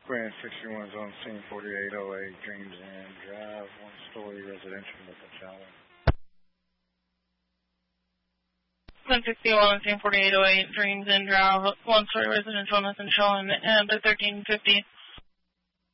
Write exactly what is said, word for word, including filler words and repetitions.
Grand sixty-one is on scene, forty-eight oh eight Dreams Inn Drive, one-story residential with a shower. one sixty-one on scene, forty-eight oh eight Dreams Inn Drive, one-story residential, nothing showing, and the thirteen fifty.